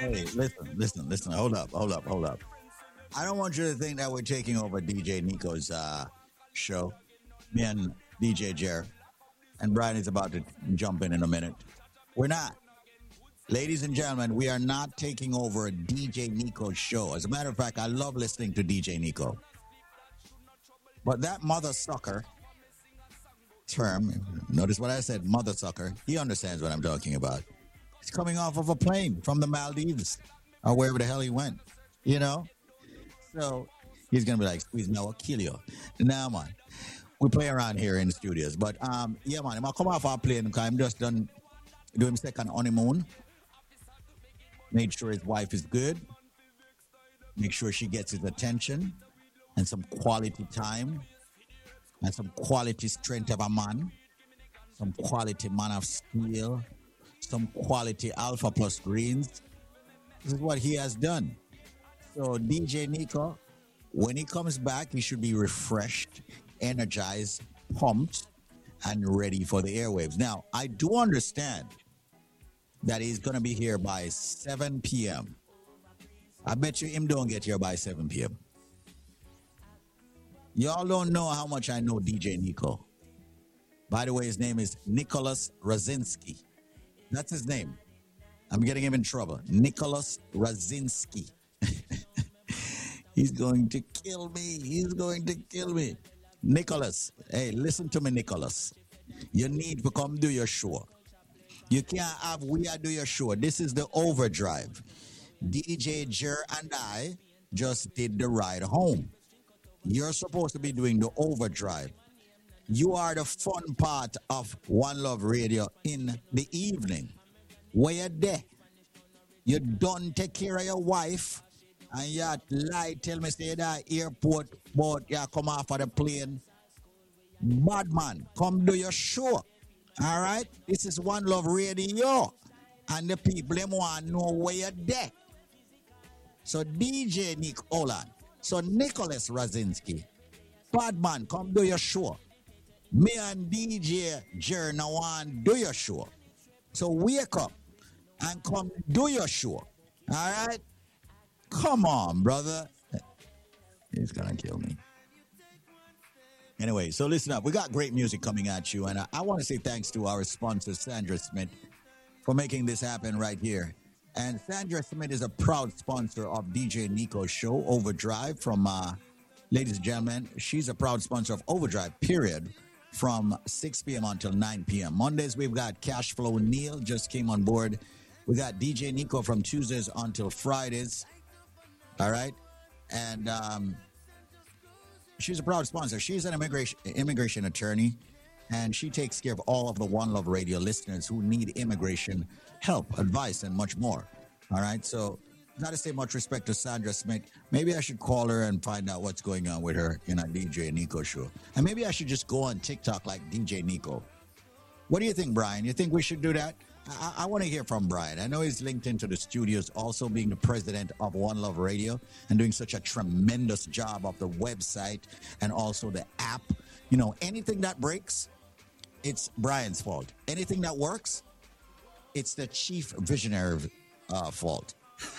Hey, listen. Hold up. I don't want you to think that we're taking over DJ Nico's show. Me and DJ Jer and Brian is about to jump in a minute. We're not. Ladies and gentlemen, we are not taking over DJ Nico's show. As a matter of fact, I love listening to DJ Nico. But that mother sucker term, notice what I said, mother sucker, he understands what I'm talking about. He's coming off of a plane from the Maldives or wherever the hell he went, you know? So he's going to be like, squeeze me, I will kill you. Now, man, we play around here in the studios. But yeah, man, I'm going to come off our plane because I'm just done doing second honeymoon. Made sure his wife is good. Make sure she gets his attention and some quality time and some quality strength of a man, some quality man of steel, some quality alpha plus greens. This is what he has done. So DJ Nico, when he comes back, he should be refreshed, energized, pumped, and ready for the airwaves. Now, I do understand that he's going to be here by 7 p.m. I bet you him don't get here by 7 p.m. Y'all don't know how much I know DJ Nico. By the way, his name is Nicholas Razinski. That's his name. I'm getting him in trouble. Nicholas Razinski. He's going to kill me. He's going to kill me. Nicholas, hey, listen to me, Nicholas. You need to come do your show. You can't have we are do your show. This is the overdrive. DJ Jer and I just did the ride home. You're supposed to be doing the overdrive. You are the fun part of One Love Radio in the evening. Where you there? You don't take care of your wife and you lie, tell me say that airport but you come off of the plane. Bad man, come do your show. All right? This is One Love Radio. And the people them want to know where you're there. So DJ Nick Olan. So Nicholas Razinski. Bad man, come do your show. Me and DJ Jer now want do your show. So wake up and come do your show. All right? Come on, brother. He's gonna kill me. Anyway, so listen up. We got great music coming at you, and I want to say thanks to our sponsor, Sandra Smith, for making this happen right here. And Sandra Smith is a proud sponsor of DJ Nico's show, Overdrive, from, ladies and gentlemen, she's a proud sponsor of Overdrive, period, from 6 p.m. until 9 p.m. Mondays, we've got Cashflow Neil, just came on board. We got DJ Nico from Tuesdays until Fridays. All right? And she's a proud sponsor. She's an immigration attorney, and she takes care of all of the One Love Radio listeners who need immigration help, advice, and much more. All right, so got to say much respect to Sandra Smith. Maybe I should call her and find out what's going on with her in a DJ Nico show. And maybe I should just go on TikTok like DJ Nico. What do you think, Brian? You think we should do that? I want to hear from Brian. I know he's linked into the studios, also being the president of One Love Radio and doing such a tremendous job of the website and also the app. You know, anything that breaks, it's Brian's fault. Anything that works, it's the chief visionary fault.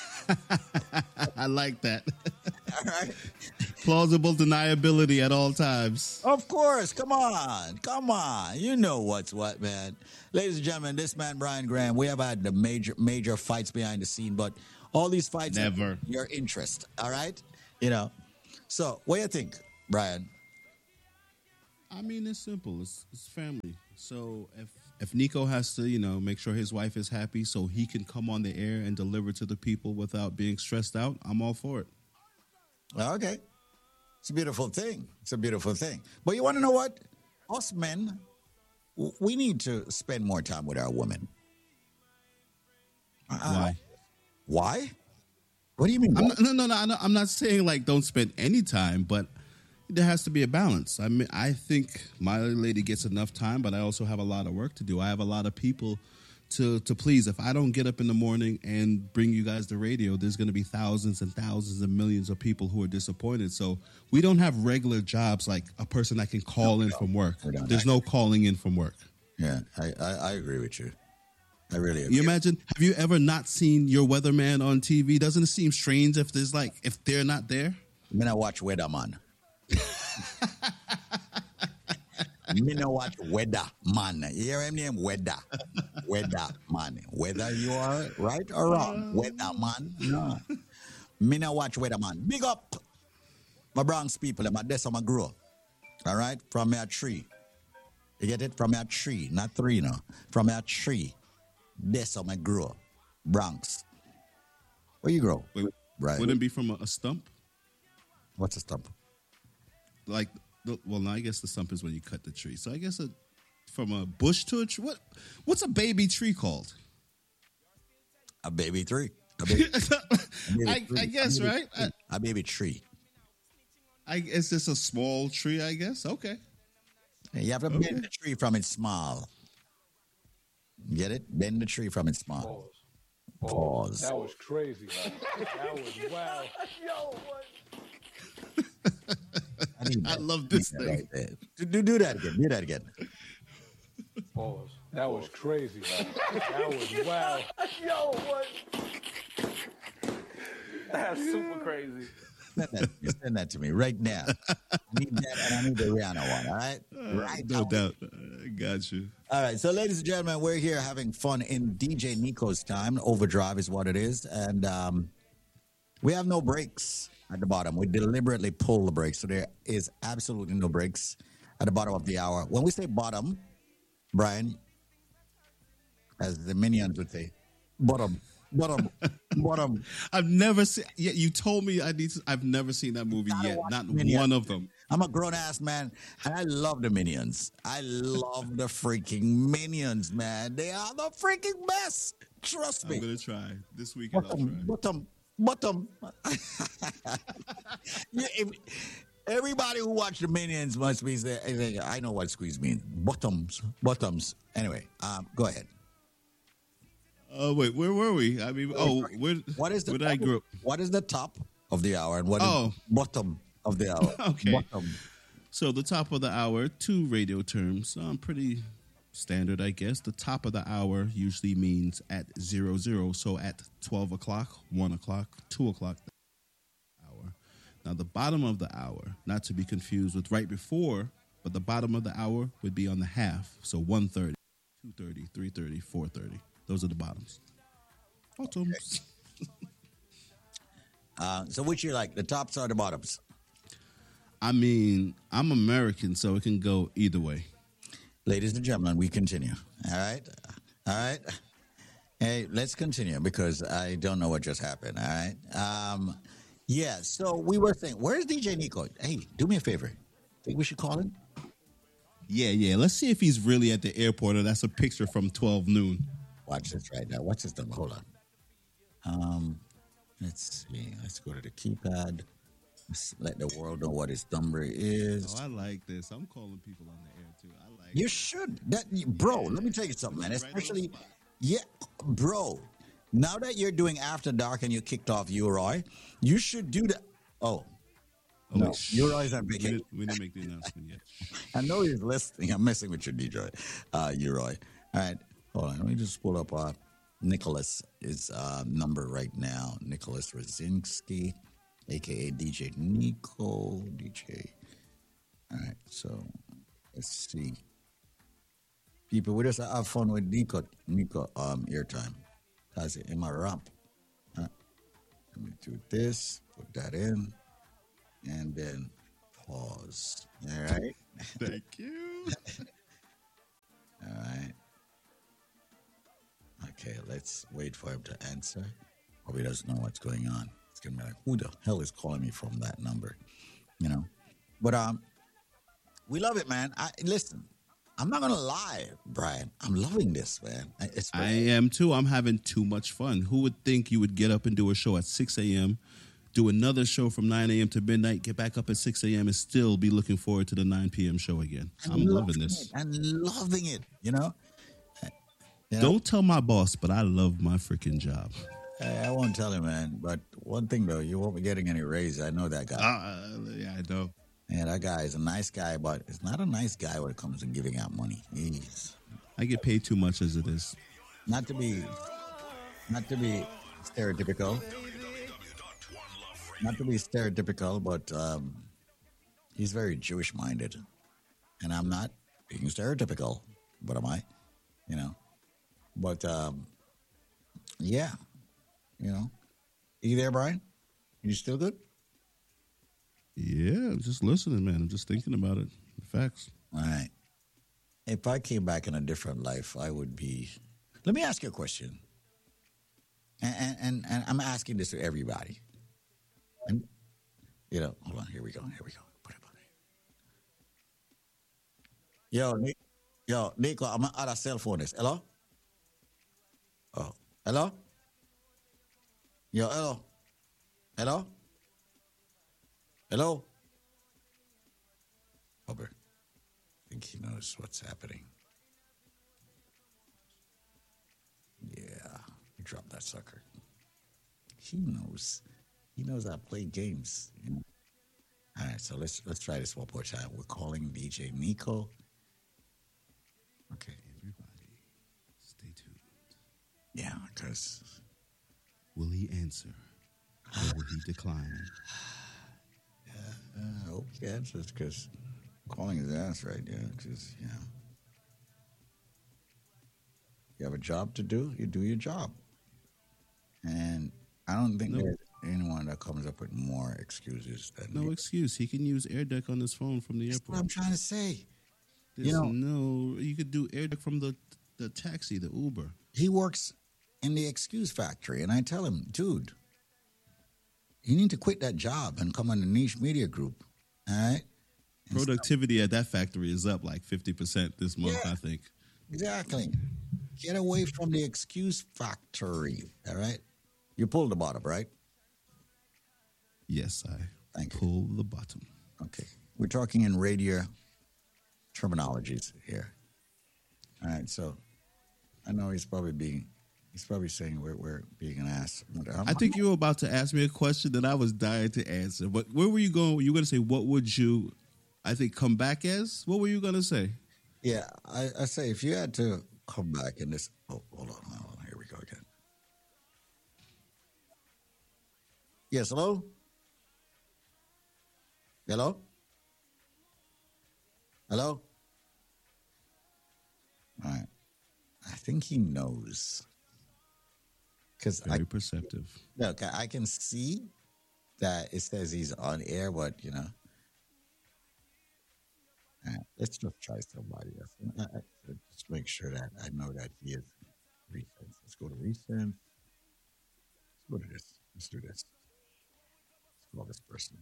I like that. All right. Plausible deniability at all times. Of course. Come on. You know what's what, man. Ladies and gentlemen, this man, Brian Graham, we have had the major fights behind the scene, but all these fights Never. Are your interest. All right. You know. So what do you think, Brian? I mean, it's simple. It's family. So if Nico has to, make sure his wife is happy so he can come on the air and deliver to the people without being stressed out, I'm all for it. Okay. It's a beautiful thing. But you want to know what? Us men, we need to spend more time with our women. Why? Why? What do you mean? I'm not saying like don't spend any time, but there has to be a balance. I mean, I think my lady gets enough time, but I also have a lot of work to do. I have a lot of people to please. If I don't get up in the morning and bring you guys the radio, there's going to be thousands and thousands and millions of people who are disappointed. So we don't have regular jobs like a person that can call in from work. There's no calling in from work. Yeah, I agree with you. I really You agree. imagine? Have you ever not seen your weatherman on TV? Doesn't it seem strange if if they're not there? Me not watch weather, man. Me not watch weather, man. You hear him name weather? Weather, man. Whether you are right or wrong, weather, man. No. Me not watch weather, man. Big up my Bronx people. That's how I grow. All right? From a tree. You get it? From a tree. Not three, no. From a tree. That's how I grow. Bronx. Where you grow? Wait, Right. Wouldn't it be from a stump? What's a stump? Like, well, no, I guess the stump is when you cut the tree. So I guess from a bush to a tree. What's a baby tree called? A baby tree. A baby, I guess, right? A baby tree. It's just a small tree, I guess. Okay. You have to bend the tree from its small. Get it? Bend the tree from its small. Pause. That was crazy, man. That was wild. Yo, what? I love this thing. Right there. Do that again. Do that again. Pause. That was crazy, man. That was wild. Yo, what? That's super crazy. Send that to me right now. I need that and I need the Rihanna one, all right? Right No now. doubt. Got you. All right, so ladies and gentlemen, we're here having fun in DJ Nico's time. Overdrive is what it is. And we have no breaks at the bottom. We deliberately pull the breaks. So there is absolutely no breaks at the bottom of the hour. When we say bottom, Brian, as the minions would say, bottom. I've never seen. Yeah, you told me I need to. I've never seen that movie yet. Not Minions. one of them. I'm a grown ass man, and I love the Minions. I love the freaking Minions, man. They are the freaking best. Trust me. I'm gonna try this weekend. I'll try. Bottom. Yeah, everybody who watched the Minions must be saying, I know what squeeze means. Bottoms. Anyway, go ahead. Wait, where were we? I mean, where did I grow up? What is the top of the hour and what is bottom of the hour? Okay. Bottom. So the top of the hour, two radio terms. Pretty standard, I guess. The top of the hour usually means at 00. So at 12 o'clock, 1 o'clock, 2 o'clock hour. Now the bottom of the hour, not to be confused with right before, but the bottom of the hour would be on the half. So 1:30, 2:30, 3:30, 4:30. Those are the bottoms. Bottoms. So which you like, the tops or the bottoms? I mean, I'm American, so it can go either way. Ladies and gentlemen, we continue. All right. Hey, let's continue because I don't know what just happened. All right. Yeah. So we were saying, where's DJ Nico? Hey, do me a favor. Think we should call him? Yeah. Let's see if he's really at the airport or that's a picture from 12 noon. Watch this right now. What's his number? Hold on. Let's see. Let's go to the keypad. Let's let the world know what his number is. Oh, I like this. I'm calling people on the air too. I like You should. Bro, let me tell you something, man. Especially, bro. Now that you're doing After Dark and you kicked off Uroy, you should do that. No, Uroy's on vacation. We didn't make the announcement yet. I know he's listening. I'm messing with your DJ, Uroy. All right, hold on. Let me just pull up Nicholas' number right now. Nicholas Rosinski, a.k.a. DJ Nico. DJ. All right, so let's see. People, we just have fun with Nico airtime. That's it in my ramp. Let me do this, put that in, and then pause. All right. Thank you. All right. Okay, let's wait for him to answer. Or he doesn't know what's going on. It's gonna be like, who the hell is calling me from that number? You know. But we love it, man. Listen, I'm not gonna lie, Brian. I'm loving this, man. I am too. I'm having too much fun. Who would think you would get up and do a show at 6 a.m., do another show from 9 a.m. to midnight, get back up at 6 a.m. and still be looking forward to the 9 p.m. show again? I'm loving this. I'm loving it, you know? Don't tell my boss, but I love my freaking job. I won't tell him, man. But one thing, though, you won't be getting any raise. I know that guy. Yeah, I know. Yeah, that guy is a nice guy, but it's not a nice guy when it comes to giving out money. I get paid too much as it is. not to be, not to be stereotypical, not to be stereotypical, but he's very Jewish minded, and I'm not being stereotypical. What am I? You know, but yeah, you know, you there, Brian? You still good? Yeah, I'm just listening, man. I'm just thinking about it. Facts. All right. If I came back in a different life, I would be. Let me ask you a question, and I'm asking this to everybody. And you know, hold on. Here we go. Here we go. Put it on there. Yo, Nico, I'm at a cell phone. This. Hello. Oh, hello. Yo, hello. Hello. Hello. Robert. I think he knows what's happening. Yeah, he dropped that sucker. He knows. He knows I play games. You know? All right, so let's try this one more time. We're calling DJ Nico. Okay. Everybody, stay tuned. Yeah, because Will he answer? Or will he decline? I hope he answers because calling his ass right there. Because you have a job to do. You do your job, and I don't think there's anyone that comes up with more excuses than No excuse. He can use AirDeck on his phone from the That's airport. what I'm trying to say. There's you could do AirDeck from the taxi, the Uber. He works in the excuse factory, and I tell him, dude, you need to quit that job and come on the Niche Media Group, all right? And Productivity at that factory is up like 50% this month, Yeah. I think. exactly. Get away from the excuse factory, all right? You pulled the bottom, right? Yes, I Thank you. pull the bottom. Okay. We're talking in radio terminologies here. All right, so I know he's probably saying we're being an ass. I think you were about to ask me a question that I was dying to answer. But where were you going? You were going to say, what would you, I think, come back as? What were you going to say? Yeah, I say if you had to come back in this. Oh, hold on. Here we go again. Yes, hello? Hello? Hello? All right. I think he knows. Because Very perceptive. look, I can see that it says he's on air, but, you know. All right, let's just try somebody else. Just make sure that I know that he is recent. Let's go to recent. Let's go to this. Let's do this. Let's call this person.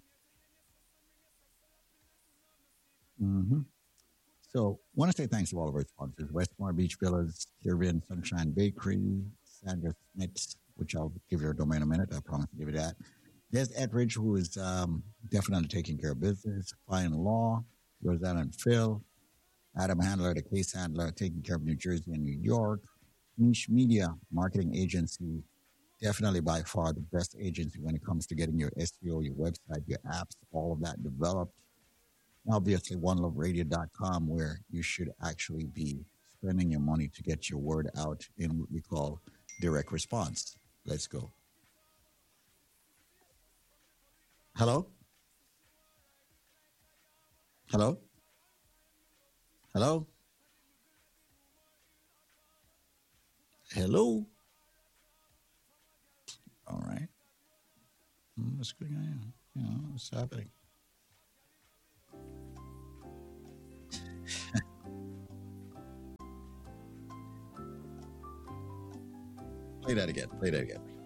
So, want to say thanks to all of our sponsors: Westmore Beach Villas, Caribbean Sunshine Bakery, Sandra Smith, which I'll give you a domain in a minute. I promise to give you that. There's Edridge, who is definitely taking care of business. Fine Law, Rosanna and Phil, Adam Handler, the case handler, taking care of New Jersey and New York. Niche Media Marketing Agency, definitely by far the best agency when it comes to getting your SEO, your website, your apps, all of that developed. Obviously, OneLoveRadio.com, where you should actually be spending your money to get your word out in what we call direct response. Let's go. Hello? Hello? Hello? Hello? All right. What's going on? You know, what's happening? Play that again.